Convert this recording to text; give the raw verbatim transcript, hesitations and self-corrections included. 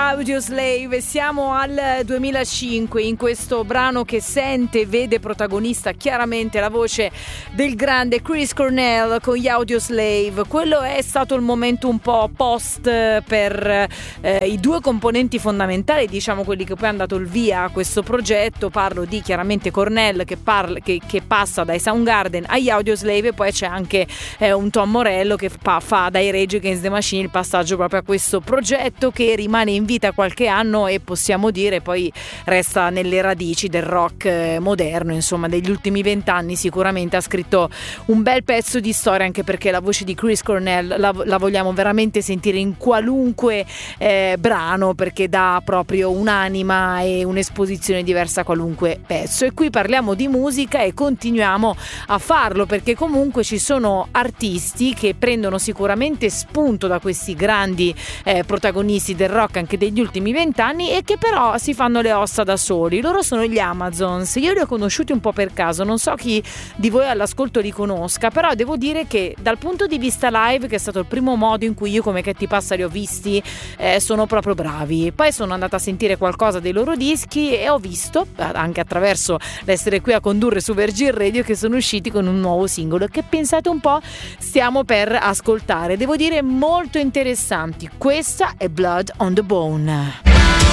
Audioslave. Siamo al duemilacinque, in questo brano che sente e vede protagonista chiaramente la voce del grande Chris Cornell con gli Audioslave. Quello è stato il momento un po' post per eh, i due componenti fondamentali, diciamo quelli che poi hanno dato il via a questo progetto. Parlo di chiaramente Cornell che, parla, che, che passa dai Soundgarden agli Audioslave, e poi c'è anche eh, un Tom Morello che fa, fa dai Rage Against the Machine il passaggio proprio a questo progetto, che rimane in vita qualche anno e possiamo dire poi resta nelle radici del rock moderno, insomma degli ultimi vent'anni. Sicuramente ha scritto un bel pezzo di storia, anche perché la voce di Chris Cornell la, la vogliamo veramente sentire in qualunque eh, brano, perché dà proprio un'anima e un'esposizione diversa a qualunque pezzo. E qui parliamo di musica e continuiamo a farlo, perché comunque ci sono artisti che prendono sicuramente spunto da questi grandi eh, protagonisti del rock anche degli ultimi vent'anni, e che però si fanno le ossa da soli. Loro sono gli Amazons. Io li ho conosciuti un po' per caso, non so chi di voi all'ascolto li conosca, però devo dire che dal punto di vista live, che è stato il primo modo in cui io come Katy Passa li ho visti, eh, sono proprio bravi. Poi sono andata a sentire qualcosa dei loro dischi e ho visto, anche attraverso l'essere qui a condurre su Virgin Radio, che sono usciti con un nuovo singolo che, pensate un po', stiamo per ascoltare. Devo dire molto interessanti. Questa è Blood on the Bone.